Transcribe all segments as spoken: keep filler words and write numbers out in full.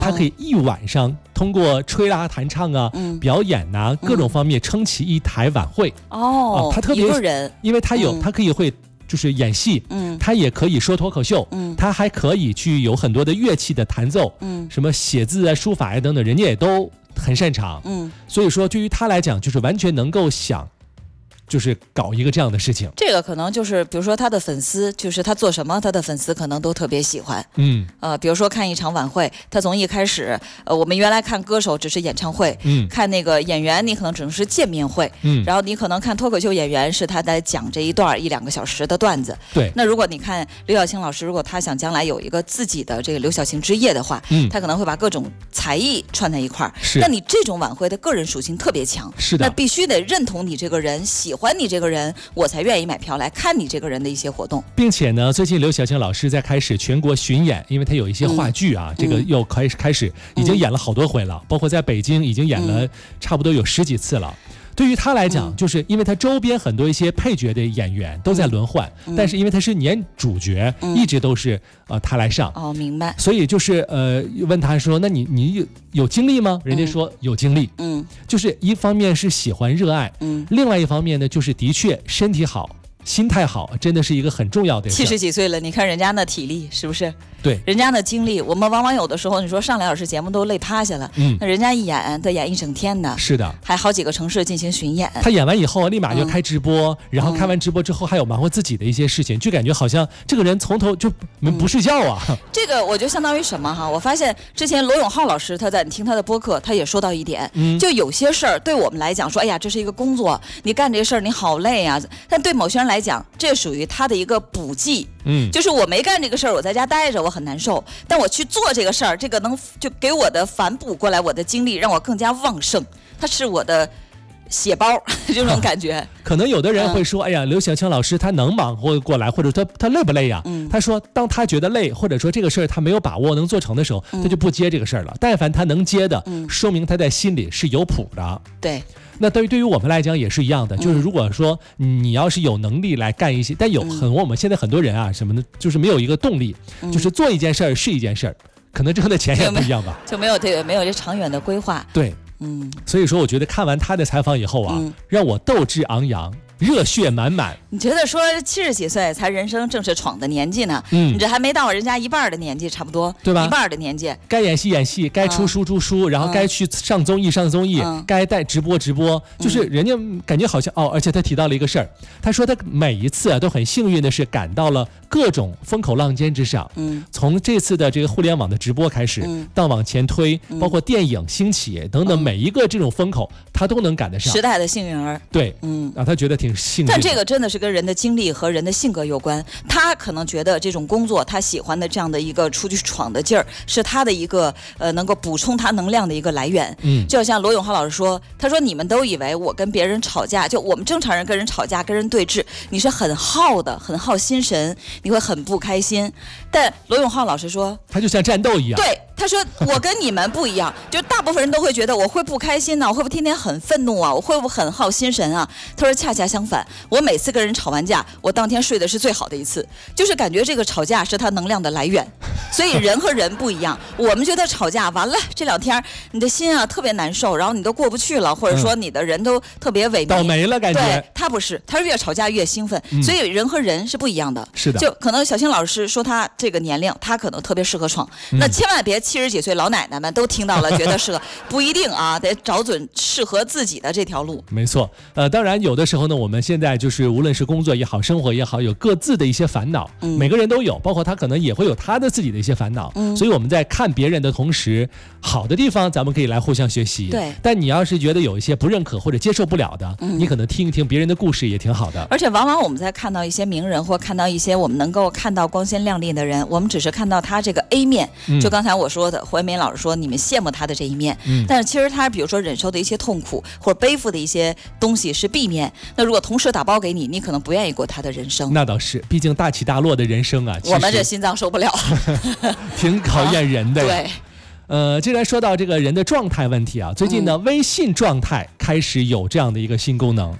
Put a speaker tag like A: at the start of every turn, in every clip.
A: 他可以一晚上通过吹拉弹唱啊、嗯、表演啊各种方面撑起一台晚会。
B: 哦，
A: 啊、他特别
B: 一个人，
A: 因为他有、嗯、他可以会就是演戏，
B: 嗯，
A: 他也可以说脱口秀，
B: 嗯，
A: 他还可以去有很多的乐器的弹奏，
B: 嗯，
A: 什么写字啊、书法呀、啊、等等，人家也都很擅长，
B: 嗯，
A: 所以说对于他来讲，就是完全能够想。就是搞一个这样的事情，
B: 这个可能就是比如说他的粉丝，就是他做什么他的粉丝可能都特别喜欢。
A: 嗯，
B: 呃，比如说看一场晚会，他从一开始，呃，我们原来看歌手只是演唱会，
A: 嗯，
B: 看那个演员你可能只能是见面会，
A: 嗯，
B: 然后你可能看脱口秀演员是他在讲这一段一两个小时的段子。
A: 对，
B: 那如果你看刘晓庆老师，如果他想将来有一个自己的这个刘晓庆之夜的话，
A: 嗯，
B: 他可能会把各种才艺串在一块儿。
A: 是，
B: 那你这种晚会的个人属性特别强，
A: 是的，
B: 那必须得认同你这个人，喜欢你这个人，我才愿意买票来看你这个人的一些活动。
A: 并且呢，最近刘晓庆老师在开始全国巡演，因为他有一些话剧啊，嗯、这个又开始开始已经演了好多回了，嗯、包括在北京已经演了差不多有十几次了。嗯、对于他来讲，嗯、就是因为他周边很多一些配角的演员都在轮换，嗯、但是因为他是演主角，嗯、一直都是呃他来上。
B: 哦，明白。
A: 所以就是呃问他说，那你你有有经历吗？人家说有经历。
B: 嗯，
A: 就是一方面是喜欢热爱，
B: 嗯，
A: 另外一方面呢，就是的确身体好。心态好真的是一个很重要的事。
B: 七十几岁了，你看人家那体力是不是？
A: 对，
B: 人家的经历，我们往往有的时候，你说上两小时节目都累趴下了，
A: 嗯，
B: 那人家一演得演一整天的，
A: 是的，
B: 还好几个城市进行巡演。
A: 他演完以后立马就开直播，嗯、然后开完直播之后还有忙活自己的一些事情，就感觉好像这个人从头就不睡觉啊。
B: 嗯、这个我就相当于什么哈？我发现之前罗永浩老师他在你听他的播客，他也说到一点，
A: 嗯，
B: 就有些事儿对我们来讲说，哎呀，这是一个工作，你干这事儿你好累啊，但对某些人来讲，这属于他的一个补剂。
A: 嗯，
B: 就是我没干这个事儿，我在家待着，我很难受。但我去做这个事儿，这个能就给我的反哺过来我的精力，让我更加旺盛。它是我的血包这种感觉。
A: 可能有的人会说，嗯、哎呀，刘晓庆老师他能忙活过来，或者他他累不累呀？
B: 嗯，
A: 他说，当他觉得累，或者说这个事儿他没有把握能做成的时候，嗯、他就不接这个事儿了。但凡他能接的，
B: 嗯、
A: 说明他在心里是有谱的。
B: 对。
A: 那对于对于我们来讲也是一样的，就是如果说你要是有能力来干一些，但有很我们现在很多人啊什么的，就是没有一个动力，
B: 嗯、
A: 就是做一件事儿是一件事儿，可能挣的钱也不一样吧，
B: 就没有这个没有这长远的规划。
A: 对，
B: 嗯，
A: 所以说我觉得看完他的采访以后啊，
B: 嗯、
A: 让我斗志昂扬。热血满满，
B: 你觉得说七十几岁才人生正是闯的年纪呢？
A: 嗯，
B: 你这还没到人家一半的年纪，差不多，
A: 对吧？
B: 一半的年纪，
A: 该演戏演戏，该出书出书，嗯、然后该去上综艺上综艺，
B: 嗯、
A: 该带直播直播，
B: 嗯、
A: 就是人家感觉好像哦，而且他提到了一个事儿，他说他每一次啊都很幸运的是赶到了各种风口浪尖之上，
B: 嗯，
A: 从这次的这个互联网的直播开始，
B: 嗯、
A: 到往前推，
B: 嗯、
A: 包括电影兴起等等，每一个这种风口他都能赶得上，
B: 时代的幸运儿，
A: 对，
B: 嗯，
A: 啊，他觉得挺幸运的。
B: 但这个真的是跟人的经历和人的性格有关。他可能觉得这种工作，他喜欢的这样的一个出去闯的劲儿，是他的一个呃能够补充他能量的一个来源。
A: 嗯，
B: 就像罗永浩老师说，他说你们都以为我跟别人吵架，就我们正常人跟人吵架、跟人对峙，你是很耗的，很耗心神，你会很不开心。但罗永浩老师说，
A: 他就像战斗一样。
B: 对。他说我跟你们不一样，就大部分人都会觉得我会不开心呢、啊，我会不会天天很愤怒啊，我会不会很耗心神啊？他说恰恰相反，我每次跟人吵完架，我当天睡的是最好的一次，就是感觉这个吵架是他能量的来源。所以人和人不一样，我们觉得吵架完了这两天你的心啊特别难受，然后你都过不去了，或者说你的人都特别萎靡、
A: 倒霉了感觉。
B: 对，他不是，他是越吵架越兴奋，嗯、所以人和人是不一样的。
A: 是的，
B: 就可能小青老师说他这个年龄，他可能特别适合闯，嗯、那千万别七十几岁老奶奶们都听到了，觉得适合，不一定啊，得找准适合自己的这条路。
A: 没错，呃，当然有的时候呢，我们现在就是无论是工作也好，生活也好，有各自的一些烦恼，
B: 嗯、
A: 每个人都有，包括他可能也会有他的自己的一些烦恼。
B: 嗯，
A: 所以我们在看别人的同时，好的地方咱们可以来互相学习。
B: 对，
A: 但你要是觉得有一些不认可或者接受不了的，
B: 嗯、
A: 你可能听一听别人的故事也挺好的。
B: 而且往往我们在看到一些名人或看到一些我们能够看到光鲜亮丽的人，我们只是看到他这个 A 面。
A: 嗯、
B: 就刚才我说的，胡彦斌老师说你们羡慕他的这一面，
A: 嗯、
B: 但是其实他比如说忍受的一些痛苦或者背负的一些东西是 B 面。那如果同时打包给你，你可能不愿意过他的人生。
A: 那倒是，毕竟大起大落的人生啊，
B: 我们这心脏受不了，
A: 挺考验人的呀。
B: 对。
A: 呃，既然说到这个人的状态问题啊，最近呢，嗯、微信状态开始有这样的一个新功能。
B: 哎呀，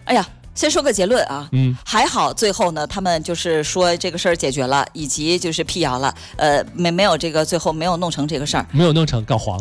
B: 先说个结论啊，
A: 嗯，
B: 还好最后呢，他们就是说这个事儿解决了，以及就是辟谣了，呃，没没有这个最后没有弄成这个事儿，
A: 没有弄成，告黄。